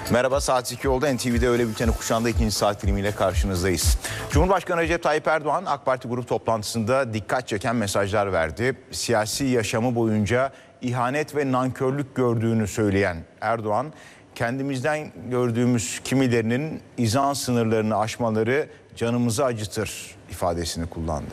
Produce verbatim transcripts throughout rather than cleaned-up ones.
Merhaba, saat iki oldu. N T V'de öğle bülteni kuşağında ikinci saat dilimiyle karşınızdayız. Cumhurbaşkanı Recep Tayyip Erdoğan AK Parti grup toplantısında dikkat çeken mesajlar verdi. Siyasi yaşamı boyunca ihanet ve nankörlük gördüğünü söyleyen Erdoğan, kendimizden gördüğümüz kimilerinin izan sınırlarını aşmaları canımızı acıtır ifadesini kullandı.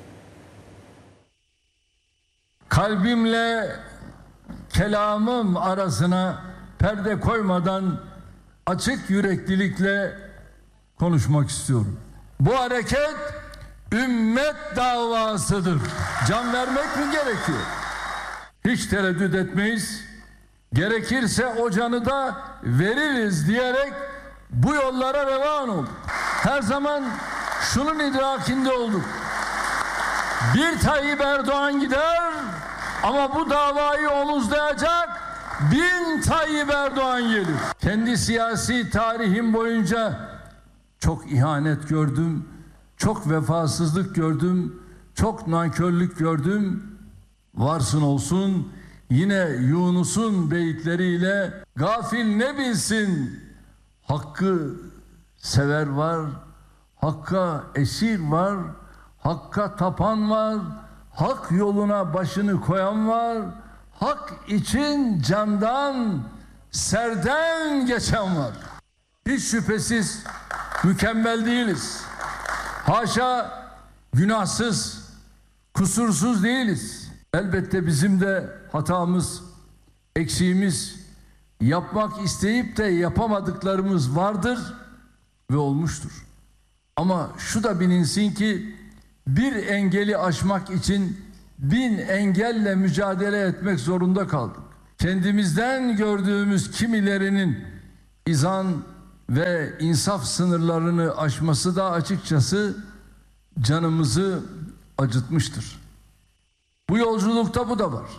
Kalbimle kelamım arasına perde koymadan açık yüreklilikle konuşmak istiyorum. Bu hareket ümmet davasıdır. Can vermek mi gerekiyor? Hiç tereddüt etmeyiz. Gerekirse o canı da veririz diyerek bu yollara revan olduk. Her zaman şunun idrakinde olduk. Bir Tayyip Erdoğan gider ama bu davayı omuzlayacak bin Tayyip Erdoğan gelir. Kendi siyasi tarihim boyunca çok ihanet gördüm, çok vefasızlık gördüm, çok nankörlük gördüm. Varsın olsun yine Yunus'un beyitleriyle gafil ne bilsin, hakkı sever var, hakka esir var, hakka tapan var, hak yoluna başını koyan var, hak için candan, serden geçen var. Hiç şüphesiz mükemmel değiliz. Haşa günahsız, kusursuz değiliz. Elbette bizim de hatamız, eksiğimiz, yapmak isteyip de yapamadıklarımız vardır ve olmuştur. Ama şu da bilinsin ki bir engeli aşmak için bin engelle mücadele etmek zorunda kaldık. Kendimizden gördüğümüz kimilerinin izan ve insaf sınırlarını aşması da açıkçası canımızı acıtmıştır. Bu yolculukta bu da var.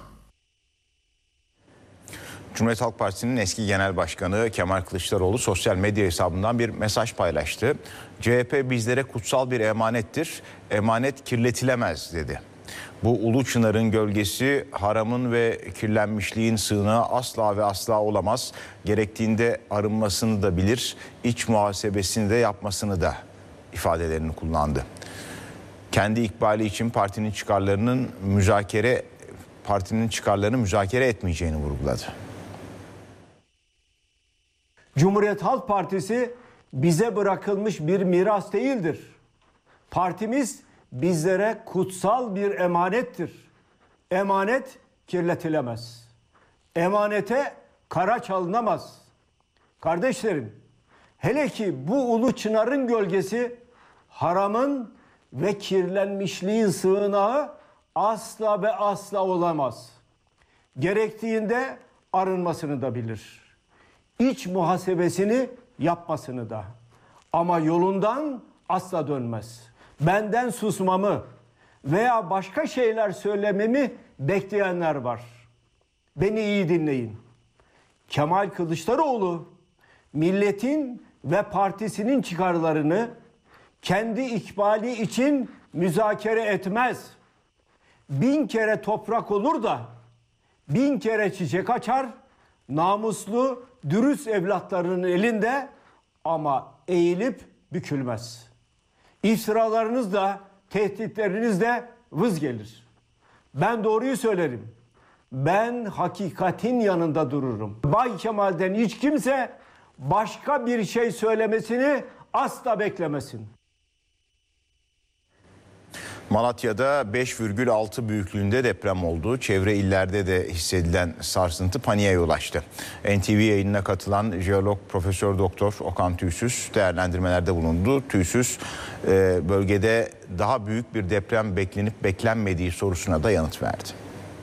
Cumhuriyet Halk Partisi'nin eski genel başkanı Kemal Kılıçdaroğlu sosyal medya hesabından bir mesaj paylaştı. C H P bizlere kutsal bir emanettir, emanet kirletilemez dedi. Bu ulu çınarın gölgesi haramın ve kirlenmişliğin sığınağı asla ve asla olamaz. Gerektiğinde arınmasını da bilir, iç muhasebesini de yapmasını da ifadelerini kullandı. Kendi ikbali için partinin çıkarlarının müzakere partinin çıkarlarını müzakere etmeyeceğini vurguladı. Cumhuriyet Halk Partisi bize bırakılmış bir miras değildir. Partimiz bizlere kutsal bir emanettir. Emanet kirletilemez. Emanete kara çalınamaz. Kardeşlerim, hele ki bu ulu çınarın gölgesi haramın ve kirlenmişliğin sığınağı asla ve asla olamaz. Gerektiğinde arınmasını da bilir. İç muhasebesini yapmasını da. Ama yolundan asla dönmez. Benden susmamı veya başka şeyler söylememi bekleyenler var. Beni iyi dinleyin. Kemal Kılıçdaroğlu milletin ve partisinin çıkarlarını kendi ikbali için müzakere etmez. Bin kere toprak olur da bin kere çiçek açar, namuslu, dürüst evlatlarının elinde ama eğilip bükülmez. İftiralarınız da, tehditleriniz de vız gelir. Ben doğruyu söylerim. Ben hakikatin yanında dururum. Bay Kemal'den hiç kimse başka bir şey söylemesini asla beklemesin. Malatya'da beş virgül altı büyüklüğünde deprem oldu. Çevre illerde de hissedilen sarsıntı paniğe yol açtı. N T V yayınına katılan jeolog Profesör Doktor Okan Tüysüz değerlendirmelerde bulundu. Tüysüz bölgede daha büyük bir deprem beklenip beklenmediği sorusuna da yanıt verdi.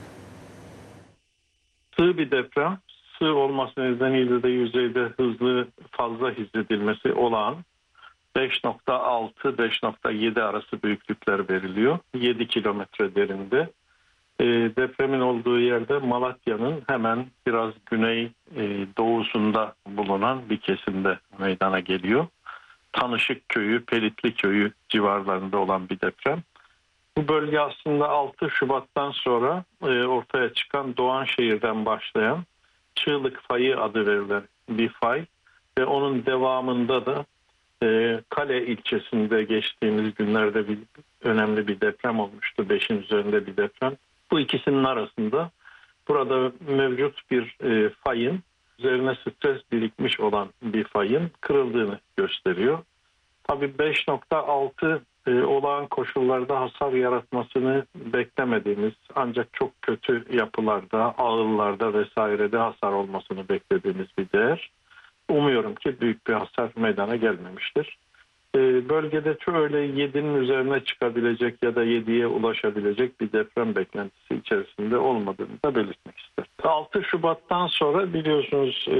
Sığ bir deprem, sığ olması nedeniyle de yüzeyde hızlı fazla hissedilmesi olağan. beş nokta altı beş nokta yedi arası büyüklükler veriliyor. yedi kilometre derinde. E, depremin olduğu yerde Malatya'nın hemen biraz güney e, doğusunda bulunan bir kesimde meydana geliyor. Tanışık Köyü, Pelitli Köyü civarlarında olan bir deprem. Bu bölge aslında altı Şubat'tan sonra e, ortaya çıkan Doğanşehir'den başlayan Çığlık Fayı adı verilen bir fay. ve onun devamında da e, Kale ilçesinde geçtiğimiz günlerde bir önemli bir deprem olmuştu. Beşin üzerinde bir deprem. Bu ikisinin arasında burada mevcut bir e, fayın üzerine stres birikmiş olan bir fayın kırıldığını gösteriyor. Tabii beş nokta altı e, olağan koşullarda hasar yaratmasını beklemediğimiz ancak çok kötü yapılarda, ağıllarda vesairede hasar olmasını beklediğimiz bir değer. Umuyorum ki büyük bir hasar meydana gelmemiştir. E, bölgede şöyle yedinin üzerine çıkabilecek ya da yediye ulaşabilecek bir deprem beklentisi içerisinde olmadığını da belirtmek isterim. altı Şubat'tan sonra biliyorsunuz e,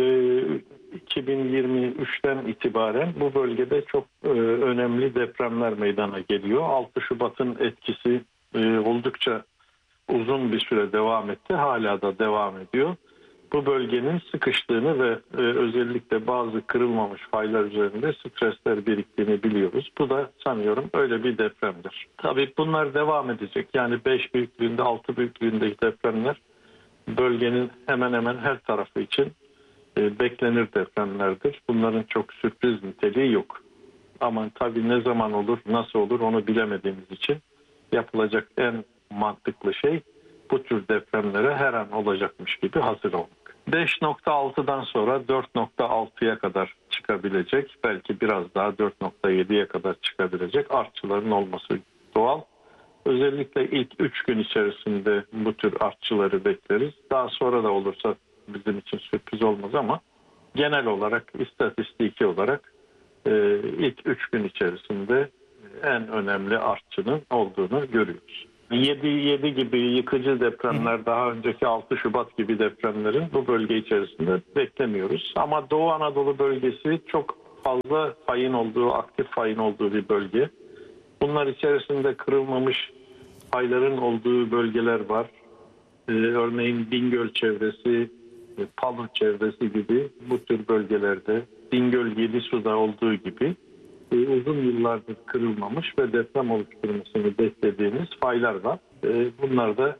iki bin yirmi üçten itibaren bu bölgede çok e, önemli depremler meydana geliyor. altı Şubat'ın etkisi e, oldukça uzun bir süre devam etti. Hala da devam ediyor. Bu bölgenin sıkıştığını ve e, özellikle bazı kırılmamış faylar üzerinde stresler biriktiğini biliyoruz. Bu da sanıyorum öyle bir depremdir. Tabii bunlar devam edecek. Yani beş büyüklüğünde, altı büyüklüğündeki depremler bölgenin hemen hemen her tarafı için e, beklenir depremlerdir. Bunların çok sürpriz niteliği yok. Ama tabii ne zaman olur, nasıl olur onu bilemediğimiz için yapılacak en mantıklı şey bu tür depremlere her an olacakmış gibi hazır olmak. beş nokta altıdan sonra dört nokta altıya kadar çıkabilecek, belki biraz daha dört nokta yediye kadar çıkabilecek artçıların olması doğal. Özellikle ilk üç gün içerisinde bu tür artçıları bekleriz. Daha sonra da olursa bizim için sürpriz olmaz ama genel olarak, istatistiki olarak e, ilk üç gün içerisinde en önemli artçının olduğunu görüyoruz. yedi yedi gibi yıkıcı depremler, daha önceki altı Şubat gibi depremlerin bu bölge içerisinde beklemiyoruz. Ama Doğu Anadolu bölgesi çok fazla fayın olduğu, aktif fayın olduğu bir bölge. Bunlar içerisinde kırılmamış fayların olduğu bölgeler var. Ee, örneğin Bingöl çevresi, Palu çevresi gibi bu tür bölgelerde, Bingöl Yedisu'da olduğu gibi uzun yıllardır kırılmamış ve deprem oluşturmasını beklediğimiz faylar var. Bunlar da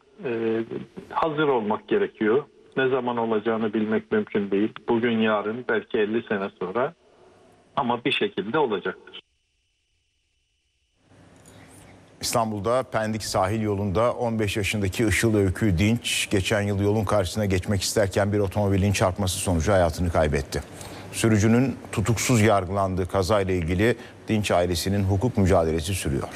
hazır olmak gerekiyor. Ne zaman olacağını bilmek mümkün değil. Bugün, yarın, belki elli sene sonra ama bir şekilde olacaktır. İstanbul'da Pendik sahil yolunda on beş yaşındaki Işıl Öykü Dinç geçen yıl yolun karşısına geçmek isterken bir otomobilin çarpması sonucu hayatını kaybetti. Sürücünün tutuksuz yargılandığı kazayla ilgili Dinç ailesinin hukuk mücadelesi sürüyor.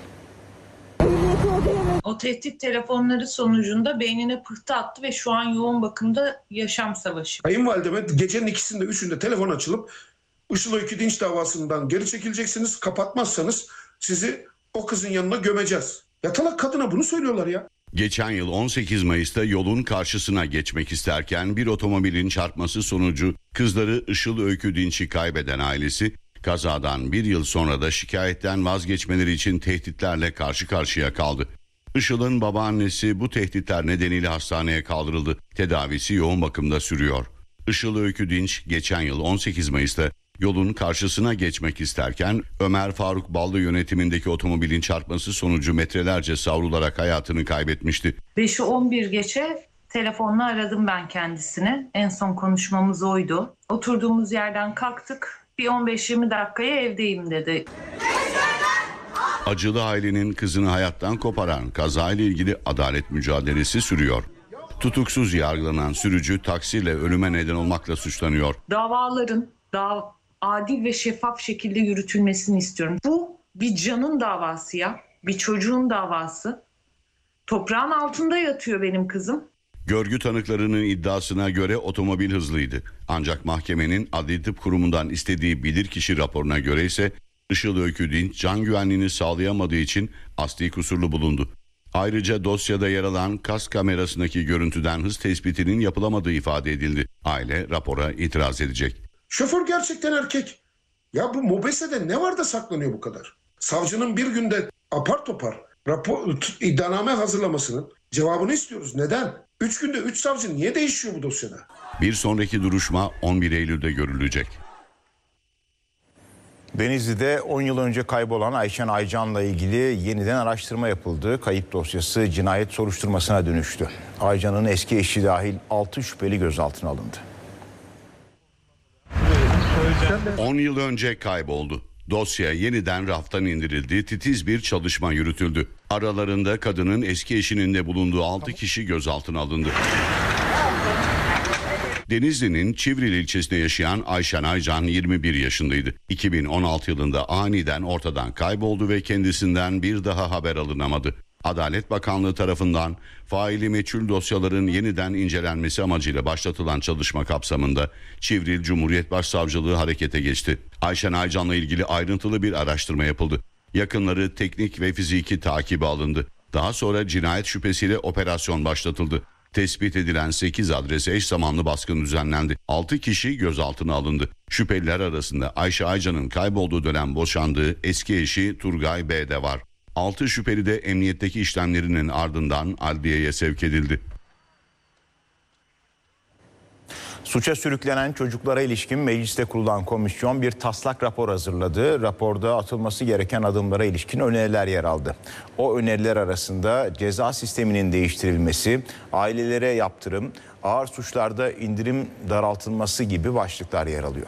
O tehdit telefonları sonucunda beynine pıhtı attı ve şu an yoğun bakımda yaşam savaşı. Kayınvalideme gecenin ikisinde üçünde telefon açılıp Işıl Öykü Dinç davasından geri çekileceksiniz, kapatmazsanız sizi o kızın yanına gömeceğiz. Yatalak kadına bunu söylüyorlar ya. Geçen yıl on sekiz Mayıs'ta yolun karşısına geçmek isterken bir otomobilin çarpması sonucu kızları Işıl Öykü Dinç'i kaybeden ailesi kazadan bir yıl sonra da şikayetten vazgeçmeleri için tehditlerle karşı karşıya kaldı. Işıl'ın babaannesi bu tehditler nedeniyle hastaneye kaldırıldı. Tedavisi yoğun bakımda sürüyor. Işıl Öykü Dinç geçen yıl on sekiz Mayıs'ta yolun karşısına geçmek isterken Ömer Faruk Ballı yönetimindeki otomobilin çarpması sonucu metrelerce savrularak hayatını kaybetmişti. beşi on bir geçe telefonla aradım ben kendisini. En son konuşmamız oydu. Oturduğumuz yerden kalktık. Bir on beş yirmi dakikaya evdeyim dedi. Acılı ailenin kızını hayattan koparan kazayla ilgili adalet mücadelesi sürüyor. Tutuksuz yargılanan sürücü taksiyle ölüme neden olmakla suçlanıyor. Davaların daha adil ve şeffaf şekilde yürütülmesini istiyorum. Bu bir canın davası ya, bir çocuğun davası. Toprağın altında yatıyor benim kızım. Görgü tanıklarının iddiasına göre otomobil hızlıydı. Ancak mahkemenin Adli Tıp Kurumu'ndan istediği bilirkişi raporuna göre ise Işıl Öykü Dinç can güvenliğini sağlayamadığı için asli kusurlu bulundu. Ayrıca dosyada yer alan kas kamerasındaki görüntüden hız tespitinin yapılamadığı ifade edildi. Aile rapora itiraz edecek. Şoför gerçekten erkek. Ya bu mobesede ne var da saklanıyor bu kadar? Savcının bir günde apar topar rapor, iddianame hazırlamasının cevabını istiyoruz. Neden? Üç günde üç savcı niye değişiyor bu dosyada? Bir sonraki duruşma on bir Eylül'de görülecek. Denizli'de on yıl önce kaybolan Ayşen Aycan'la ilgili yeniden araştırma yapıldı. Kayıp dosyası cinayet soruşturmasına dönüştü. Aycan'ın eski eşi dahil altı şüpheli gözaltına alındı. on yıl önce kayboldu. Dosya yeniden raftan indirildi, titiz bir çalışma yürütüldü. Aralarında kadının eski eşinin de bulunduğu altı kişi gözaltına alındı. Denizli'nin Çivril ilçesinde yaşayan Ayşen Aycan yirmi bir yaşındaydı. iki bin on altı yılında aniden ortadan kayboldu ve kendisinden bir daha haber alınamadı. Adalet Bakanlığı tarafından faili meçhul dosyaların yeniden incelenmesi amacıyla başlatılan çalışma kapsamında Çivril Cumhuriyet Başsavcılığı harekete geçti. Ayşen Aycan'la ilgili ayrıntılı bir araştırma yapıldı. Yakınları teknik ve fiziki takibe alındı. Daha sonra cinayet şüphesiyle operasyon başlatıldı. Tespit edilen sekiz adrese eş zamanlı baskın düzenlendi. altı kişi gözaltına alındı. Şüpheliler arasında Ayşe Aycan'ın kaybolduğu dönem boşandığı eski eşi Turgay B de var. altı şüpheli de emniyetteki işlemlerinin ardından adliyeye sevk edildi. Suça sürüklenen çocuklara ilişkin mecliste kurulan komisyon bir taslak rapor hazırladı. Raporda atılması gereken adımlara ilişkin öneriler yer aldı. O öneriler arasında ceza sisteminin değiştirilmesi, ailelere yaptırım, ağır suçlarda indirim daraltılması gibi başlıklar yer alıyor.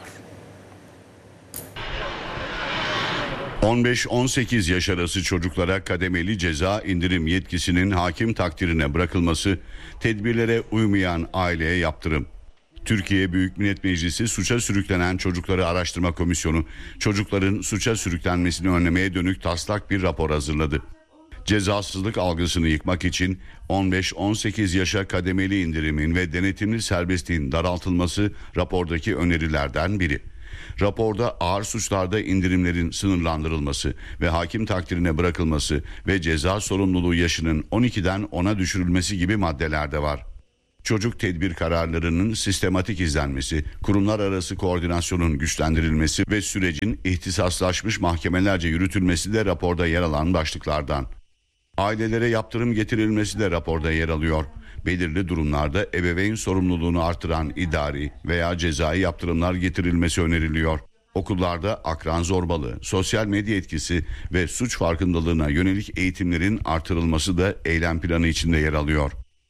on beş on sekiz yaş arası çocuklara kademeli ceza indirim yetkisinin hakim takdirine bırakılması, tedbirlere uymayan aileye yaptırım. Türkiye Büyük Millet Meclisi Suça Sürüklenen Çocukları Araştırma Komisyonu, çocukların suça sürüklenmesini önlemeye dönük taslak bir rapor hazırladı. Cezasızlık algısını yıkmak için on beş on sekiz yaşa kademeli indirimin ve denetimli serbestliğin daraltılması rapordaki önerilerden biri. Raporda ağır suçlarda indirimlerin sınırlandırılması ve hakim takdirine bırakılması ve ceza sorumluluğu yaşının on ikiden ona düşürülmesi gibi maddeler de var. Çocuk tedbir kararlarının sistematik izlenmesi, kurumlar arası koordinasyonun güçlendirilmesi ve sürecin ihtisaslaşmış mahkemelerce yürütülmesi de raporda yer alan başlıklardan. Ailelere yaptırım getirilmesi de raporda yer alıyor. Belirli durumlarda ebeveyn sorumluluğunu artıran idari veya cezai yaptırımlar getirilmesi öneriliyor. Okullarda akran zorbalığı, sosyal medya etkisi ve suç farkındalığına yönelik eğitimlerin artırılması da eylem planı içinde yer alıyor.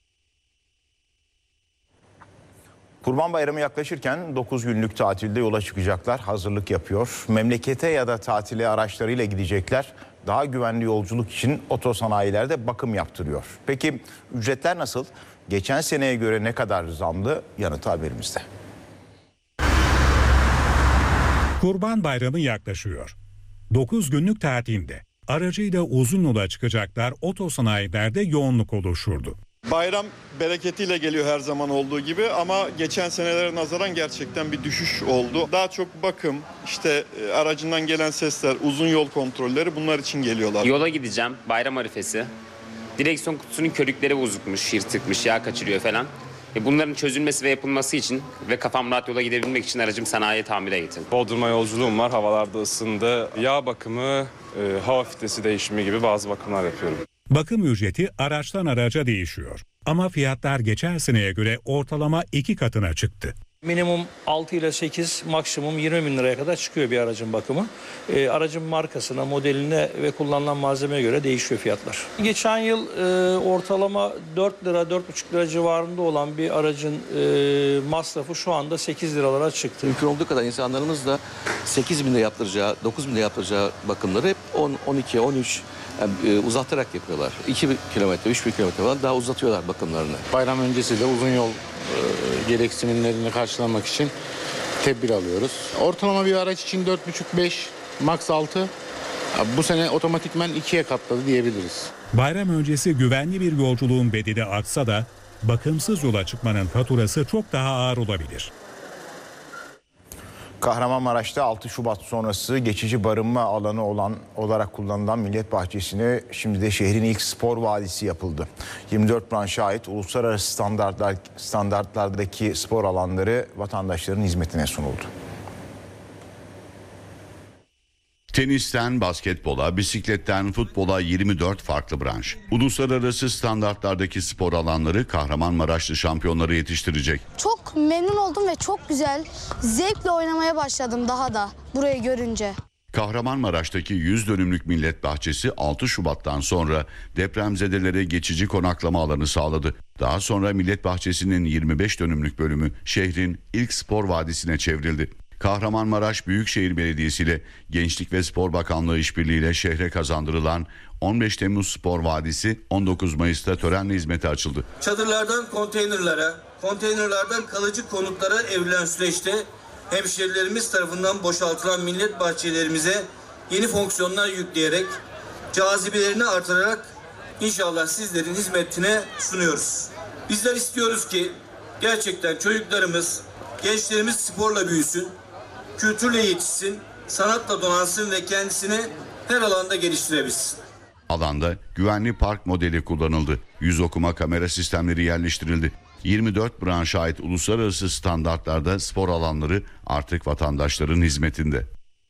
Kurban Bayramı yaklaşırken dokuz günlük tatilde yola çıkacaklar, hazırlık yapıyor. Memlekete ya da tatile araçlarıyla gidecekler. Daha güvenli yolculuk için otosanayilerde bakım yaptırıyor. Peki ücretler nasıl? Geçen seneye göre ne kadar zamlı? Yanıtı haberimizde. Kurban Bayramı yaklaşıyor. dokuz günlük tatilde aracıyla uzun yola çıkacaklar, otosanayilerde yoğunluk oluşurdu. Bayram bereketiyle geliyor her zaman olduğu gibi ama geçen senelere nazaran gerçekten bir düşüş oldu. Daha çok bakım, işte aracından gelen sesler, uzun yol kontrolleri bunlar için geliyorlar. Yola gideceğim, bayram arifesi. Direksiyon kutusunun körükleri bozukmuş, yırtıkmış, yağ kaçırıyor falan. Bunların çözülmesi ve yapılması için ve kafam rahat yola gidebilmek için aracım sanayiye tamire getirdim. Bodrum'a yolculuğum var, havalarda ısındı. Yağ bakımı, e, hava filtresi değişimi gibi bazı bakımlar yapıyorum. Bakım ücreti araçtan araca değişiyor. Ama fiyatlar geçen seneye göre ortalama iki katına çıktı. Minimum altı ile sekiz, maksimum yirmi bin liraya kadar çıkıyor bir aracın bakımı. E, aracın markasına, modeline ve kullanılan malzemeye göre değişiyor fiyatlar. Geçen yıl e, ortalama dört lira, dört buçuk lira civarında olan bir aracın e, masrafı şu anda sekiz liralara çıktı. Mümkün olduğu kadar insanlarımız da sekiz bin lira yaptıracağı, dokuz bin lira yaptıracağı bakımları hep on, on iki, on üç yani, e, uzatarak yapıyorlar. iki kilometre, üç kilometre falan daha uzatıyorlar bakımlarını. Bayram öncesi de uzun yol e, gereksinimlerini karşılamak için tedbir alıyoruz. Ortalama bir araç için dört buçuk beş, max altı. Bu sene otomatikmen ikiye katladı diyebiliriz. Bayram öncesi güvenli bir yolculuğun bedeli artsa da bakımsız yola çıkmanın faturası çok daha ağır olabilir. Kahramanmaraş'ta altı Şubat sonrası geçici barınma alanı olan olarak kullanılan Millet Bahçesi'ne şimdi de şehrin ilk spor vadisi yapıldı. yirmi dört branşa ait uluslararası standartlar, standartlardaki spor alanları vatandaşların hizmetine sunuldu. Tenisten basketbola, bisikletten futbola yirmi dört farklı branş. Uluslararası standartlardaki spor alanları Kahramanmaraşlı şampiyonları yetiştirecek. Çok memnun oldum ve çok güzel, zevkle oynamaya başladım daha da burayı görünce. Kahramanmaraş'taki yüz dönümlük Millet Bahçesi altı Şubat'tan sonra depremzedelere geçici konaklama alanı sağladı. Daha sonra Millet Bahçesi'nin yirmi beş dönümlük bölümü şehrin ilk spor vadisine çevrildi. Kahramanmaraş Büyükşehir Belediyesi ile Gençlik ve Spor Bakanlığı işbirliğiyle şehre kazandırılan on beş Temmuz Spor Vadisi on dokuz Mayıs'ta törenle hizmete açıldı. Çadırlardan konteynerlara, konteynerlardan kalıcı konutlara evrilen süreçte hemşehrilerimiz tarafından boşaltılan millet bahçelerimize yeni fonksiyonlar yükleyerek, cazibelerini artırarak inşallah sizlerin hizmetine sunuyoruz. Bizler istiyoruz ki gerçekten çocuklarımız, gençlerimiz sporla büyüsün, kültürle yetişsin, sanatla donansın ve kendisini her alanda geliştirebilsin. Alanda güvenli park modeli kullanıldı. Yüz okuma kamera sistemleri yerleştirildi. yirmi dört branşa ait uluslararası standartlarda spor alanları artık vatandaşların hizmetinde.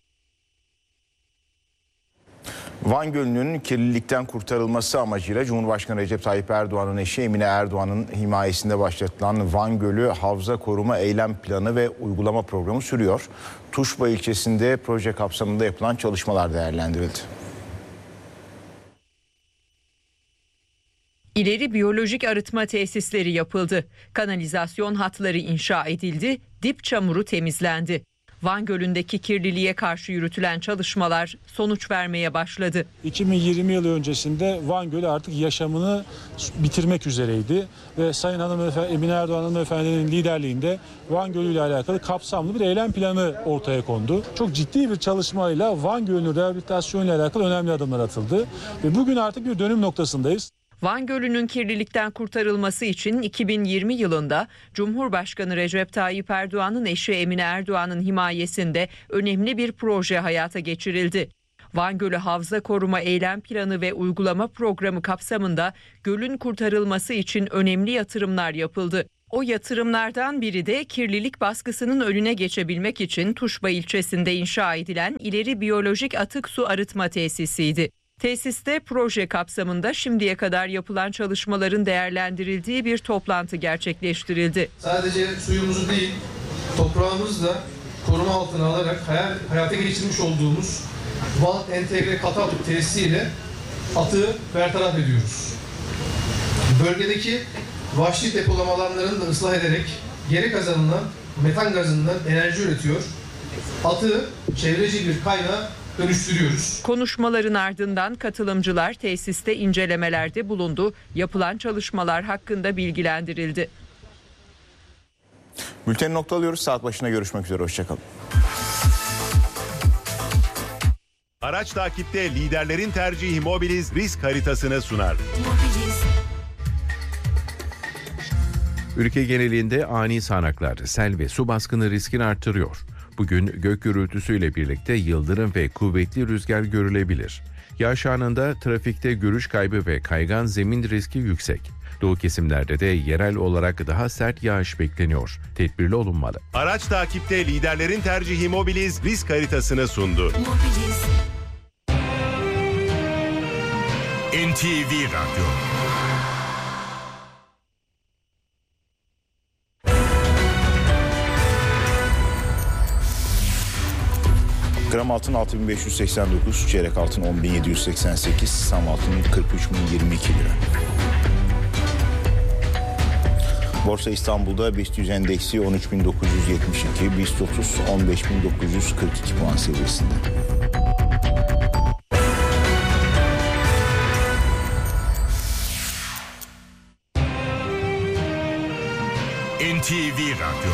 Van Gölü'nün kirlilikten kurtarılması amacıyla Cumhurbaşkanı Recep Tayyip Erdoğan'ın eşi Emine Erdoğan'ın himayesinde başlatılan Van Gölü Havza Koruma Eylem Planı ve Uygulama Programı sürüyor. Tuşba ilçesinde proje kapsamında yapılan çalışmalar değerlendirildi. İleri biyolojik arıtma tesisleri yapıldı. Kanalizasyon hatları inşa edildi, dip çamuru temizlendi. Van Gölü'ndeki kirliliğe karşı yürütülen çalışmalar sonuç vermeye başladı. iki bin yirmi yılı öncesinde Van Gölü artık yaşamını bitirmek üzereydi ve Sayın Hanımefendi, Emine Erdoğan Hanımefendi'nin liderliğinde Van Gölü ile alakalı kapsamlı bir eylem planı ortaya kondu. Çok ciddi bir çalışmayla Van Gölü'nün rehabilitasyonu ile alakalı önemli adımlar atıldı ve bugün artık bir dönüm noktasındayız. Van Gölü'nün kirlilikten kurtarılması için iki bin yirmi yılında Cumhurbaşkanı Recep Tayyip Erdoğan'ın eşi Emine Erdoğan'ın himayesinde önemli bir proje hayata geçirildi. Van Gölü Havza Koruma Eylem Planı ve Uygulama Programı kapsamında gölün kurtarılması için önemli yatırımlar yapıldı. O yatırımlardan biri de kirlilik baskısının önüne geçebilmek için Tuşba ilçesinde inşa edilen ileri biyolojik atık su arıtma tesisiydi. Tesiste proje kapsamında şimdiye kadar yapılan çalışmaların değerlendirildiği bir toplantı gerçekleştirildi. Sadece suyumuzu değil, toprağımızı da koruma altına alarak hayata geçirmiş olduğumuz Van Entegre Katapult tesisiyle atığı bertaraf ediyoruz. Bölgedeki vahşi depolama alanlarını da ıslah ederek geri kazanılan metan gazından enerji üretiyor. Atığı çevreci bir kaynağa dönüştürüyoruz. Konuşmaların ardından katılımcılar tesiste incelemelerde bulundu. Yapılan çalışmalar hakkında bilgilendirildi. Bülteni noktalıyoruz. Saat başına görüşmek üzere. Hoşçakalın. Araç takipte liderlerin tercihi Mobiliz risk haritasını sunar. Ülke genelinde ani sağanaklar, sel ve su baskını riskini artırıyor. Bugün gök gürültüsüyle birlikte yıldırım ve kuvvetli rüzgar görülebilir. Yağış anında trafikte görüş kaybı ve kaygan zemin riski yüksek. Doğu kesimlerde de yerel olarak daha sert yağış bekleniyor. Tedbirli olunmalı. Araç takipte liderlerin tercihi Mobiliz risk haritasını sundu. N T V Radyo. Gram altın altı bin beş yüz seksen dokuz, çeyrek altın on bin yedi yüz seksen sekiz, tam altın kırk üç bin yirmi iki lira. Borsa İstanbul'da BIST yüz endeksi on üç bin dokuz yüz yetmiş iki, BIST otuz on beş bin dokuz yüz kırk iki puan seviyesinde. N T V Radyo.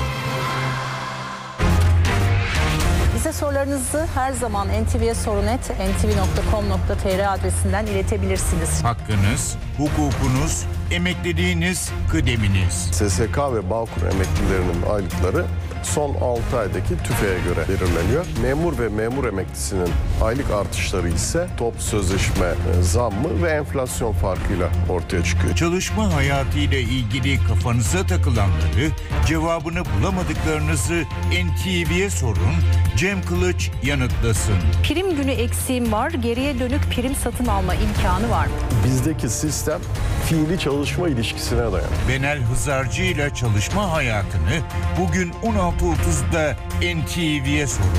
Bize sorularınızı her zaman en ti vi'ye sorun et en ti vi nokta com nokta tr adresinden iletebilirsiniz. Hakkınız, hukukunuz, emekliliğiniz, kıdeminiz. S S K ve Bağkur emeklilerinin aylıkları son altı aydaki tüfeğe göre belirleniyor. Memur ve memur emeklisinin aylık artışları ise top sözleşme zammı ve enflasyon farkıyla ortaya çıkıyor. Çalışma hayatıyla ilgili kafanıza takılanları, cevabını bulamadıklarınızı en ti vi'ye sorun. Cem Kılıç yanıtlasın. Prim günü eksiğim var, geriye dönük prim satın alma imkanı var mı? Bizdeki sistem fiili çalışma ilişkisine dayanıyor. Benel Hızarcı ile çalışma hayatını bugün on altı otuzda en ti vi'ye sorun.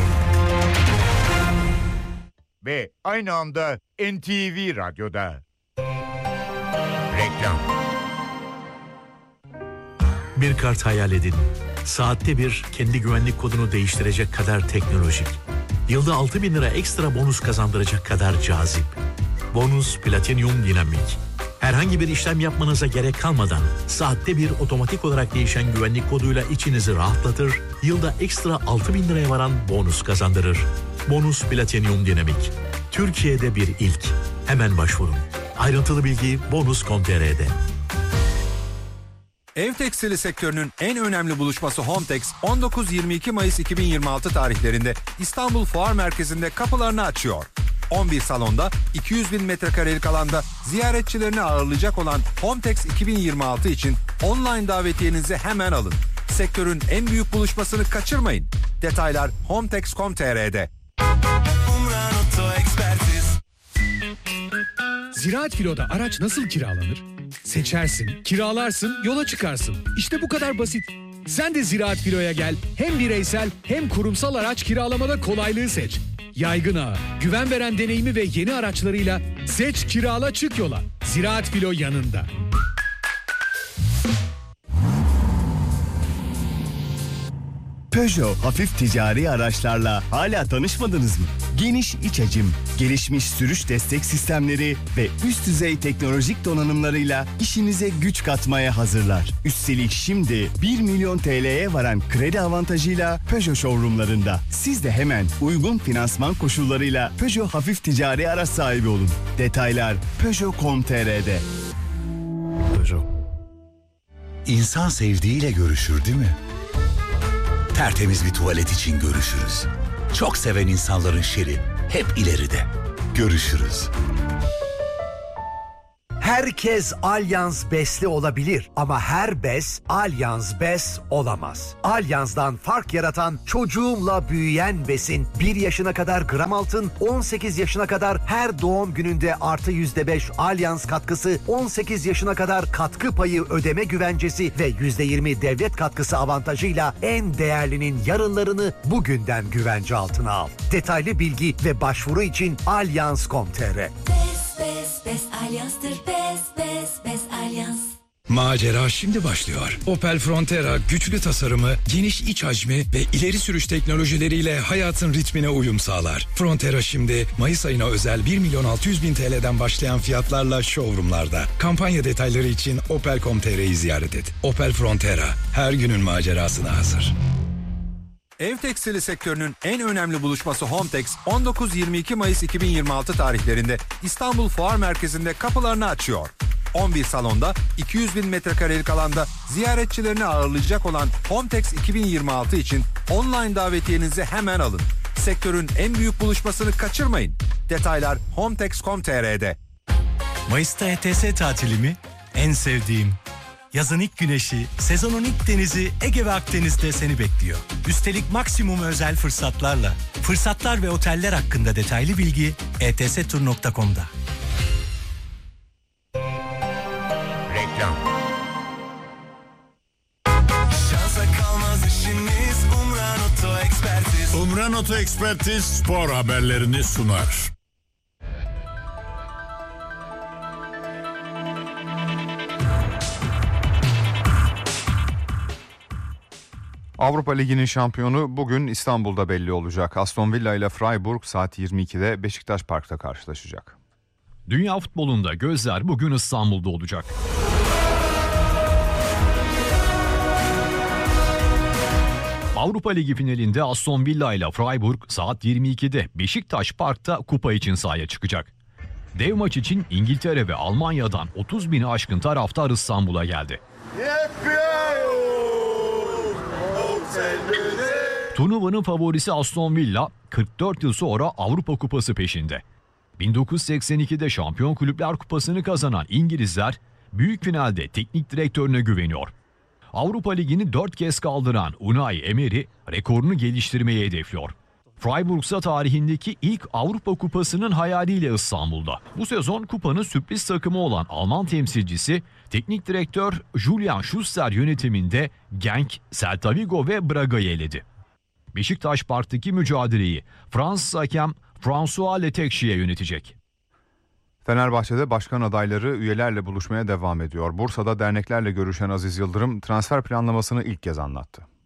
Ve aynı anda en ti vi Radyo'da. Reklam. Bir kart hayal edin. Saatte bir kendi güvenlik kodunu değiştirecek kadar teknolojik. Yılda altı bin lira ekstra bonus kazandıracak kadar cazip. Bonus Platinum Dinamik. Herhangi bir işlem yapmanıza gerek kalmadan saatte bir otomatik olarak değişen güvenlik koduyla içinizi rahatlatır, yılda ekstra altı bin liraya varan bonus kazandırır. Bonus Platinum Dinamik. Türkiye'de bir ilk. Hemen başvurun. Ayrıntılı bilgi bonus nokta com nokta tr'de. Ev tekstili sektörünün en önemli buluşması Homtex on dokuz yirmi iki Mayıs iki bin yirmi altı tarihlerinde İstanbul Fuar Merkezi'nde kapılarını açıyor. on bir salonda iki yüz bin metrekarelik alanda ziyaretçilerini ağırlayacak olan Homtex iki bin yirmi altı için online davetiyenizi hemen alın. Sektörün en büyük buluşmasını kaçırmayın. Detaylar homtex nokta com nokta tr'de. Ziraat Filo'da araç nasıl kiralanır? Seçersin, kiralarsın, yola çıkarsın. İşte bu kadar basit. Sen de Ziraat Filo'ya gel. Hem bireysel hem kurumsal araç kiralamada kolaylığı seç. Yaygın ağı, güven veren deneyimi ve yeni araçlarıyla seç, kirala, çık yola. Ziraat Filo yanında. Peugeot hafif ticari araçlarla hala tanışmadınız mı? Geniş iç hacim, gelişmiş sürüş destek sistemleri ve üst düzey teknolojik donanımlarıyla işinize güç katmaya hazırlar. Üstelik şimdi bir milyon T L'ye varan kredi avantajıyla Peugeot showroomlarında. Siz de hemen uygun finansman koşullarıyla Peugeot hafif ticari araç sahibi olun. Detaylar Peugeot nokta com nokta tr'de. Peugeot. İnsan sevdiğiyle görüşür değil mi? Tertemiz bir tuvalet için görüşürüz. Çok seven insanların şeri hep ileride. Görüşürüz. Herkes Allianz Bes'li olabilir ama her bes Allianz Bes olamaz. Allianz'dan fark yaratan çocuğumla büyüyen besin bir yaşına kadar gram altın, on sekiz yaşına kadar her doğum gününde artı yüzde beş Allianz katkısı, on sekiz yaşına kadar katkı payı ödeme güvencesi ve yüzde yirmi devlet katkısı avantajıyla en değerlinin yarınlarını bugünden güvence altına al. Detaylı bilgi ve başvuru için allianz nokta com nokta tr. Bes, Bes Allianz'tır. Bes, Bes, Bes Allianz. Macera şimdi başlıyor. Opel Frontera güçlü tasarımı, geniş iç hacmi ve ileri sürüş teknolojileriyle hayatın ritmine uyum sağlar. Frontera şimdi Mayıs ayına özel bir milyon altı yüz bin T L'den başlayan fiyatlarla showroomlarda. Kampanya detayları için opel nokta com nokta tr'yi ziyaret et. Opel Frontera her günün macerasına hazır. Ev tekstili sektörünün en önemli buluşması Homtex on dokuz yirmi iki Mayıs iki bin yirmi altı tarihlerinde İstanbul Fuar Merkezi'nde kapılarını açıyor. on bir salonda iki yüz bin metrekarelik alanda ziyaretçilerini ağırlayacak olan Homtex iki bin yirmi altı için online davetiyenizi hemen alın. Sektörün en büyük buluşmasını kaçırmayın. Detaylar homtex nokta com nokta tr'de. Mayıs'ta E T S tatili mi? En sevdiğim. Yazın ilk güneşi, sezonun ilk denizi Ege ve Akdeniz'de seni bekliyor. Üstelik maksimum özel fırsatlarla. Fırsatlar ve oteller hakkında detaylı bilgi e t s tur nokta com'da. Reklam. Şansa kalmaz işimiz Umran Oto Ekspertiz. Umran Oto Ekspertiz spor haberlerini sunar. Avrupa Ligi'nin şampiyonu bugün İstanbul'da belli olacak. Aston Villa ile Freiburg saat yirmi ikide Beşiktaş Park'ta karşılaşacak. Dünya futbolunda gözler bugün İstanbul'da olacak. Avrupa Ligi finalinde Aston Villa ile Freiburg saat yirmi ikide Beşiktaş Park'ta kupa için sahaya çıkacak. Dev maç için İngiltere ve Almanya'dan otuz bini aşkın taraftar İstanbul'a geldi. Turnuvanın favorisi Aston Villa kırk dört yıl sonra Avrupa Kupası peşinde. bin dokuz yüz seksen ikide Şampiyon Kulüpler Kupası'nı kazanan İngilizler büyük finalde teknik direktörüne güveniyor. Avrupa Ligi'ni dört kez kaldıran Unai Emery rekorunu geliştirmeyi hedefliyor. Freiburg ise tarihindeki ilk Avrupa Kupası'nın hayaliyle İstanbul'da. Bu sezon kupanın sürpriz takımı olan Alman temsilcisi teknik direktör Julian Schuster yönetiminde Genk, Celta Vigo ve Braga'yı eledi. Beşiktaş Park'taki mücadeleyi Fransız hakem François Letexier yönetecek. Fenerbahçe'de başkan adayları üyelerle buluşmaya devam ediyor. Bursa'da derneklerle görüşen Aziz Yıldırım transfer planlamasını ilk kez anlattı.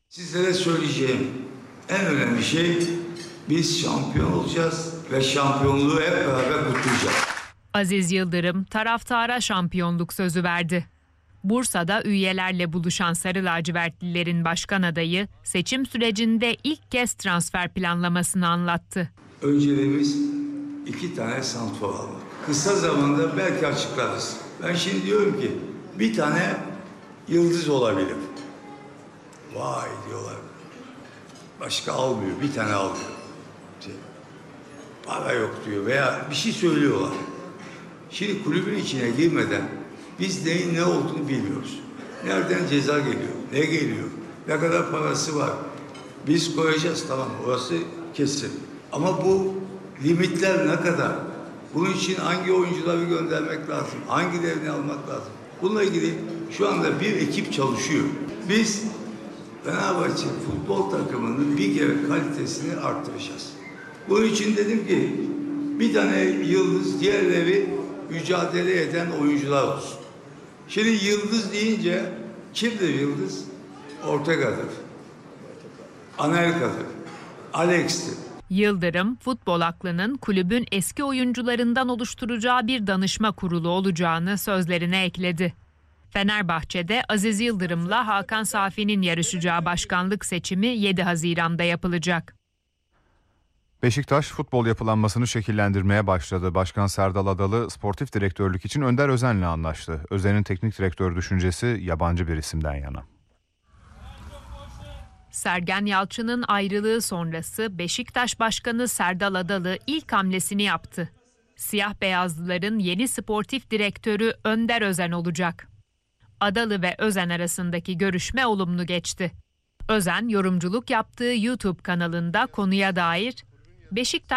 Sizlere söyleyeceğim en önemli şey, biz şampiyon olacağız ve şampiyonluğu hep beraber kutlayacağız. Aziz Yıldırım taraftara şampiyonluk sözü verdi. Bursa'da üyelerle buluşan Sarı Lacivertlilerin başkan adayı seçim sürecinde ilk kez transfer planlamasını anlattı. Önceliğimiz iki tane santrfor almak. Kısa zamanda belki açıklarız. Ben şimdi diyorum ki bir tane yıldız olabilir. Vay diyorlar. Başka almıyor, bir tane almıyor. Şey, para yok diyor veya bir şey söylüyorlar. Şimdi kulübün içine girmeden biz neyin ne olduğunu bilmiyoruz. Nereden ceza geliyor, ne geliyor, ne kadar parası var. Biz koyacağız, tamam, orası kesin. Ama bu limitler ne kadar? Bunun için hangi oyuncuları göndermek lazım, hangilerini almak lazım? Bununla ilgili şu anda bir ekip çalışıyor. Biz Fenerbahçe futbol takımının bir kere kalitesini arttıracağız. Bunun için dedim ki bir tane yıldız, diğerleri mücadele eden oyuncular olsun. Şimdi yıldız deyince kimdir yıldız? Ortega'dır, Anelka'dır, Alex'tir. Yıldırım, futbol aklının kulübün eski oyuncularından oluşturacağı bir danışma kurulu olacağını sözlerine ekledi. Fenerbahçe'de Aziz Yıldırım'la Hakan Safi'nin yarışacağı başkanlık seçimi yedi Haziran'da yapılacak. Beşiktaş futbol yapılanmasını şekillendirmeye başladı. Başkan Serdal Adalı sportif direktörlük için Önder Özen'le anlaştı. Özen'in teknik direktör düşüncesi yabancı bir isimden yana. Sergen Yalçın'ın ayrılığı sonrası Beşiktaş Başkanı Serdal Adalı ilk hamlesini yaptı. Siyah beyazlıların yeni sportif direktörü Önder Özen olacak. Adalı ve Özen arasındaki görüşme olumlu geçti. Özen yorumculuk yaptığı YouTube kanalında konuya dair Beşiktaş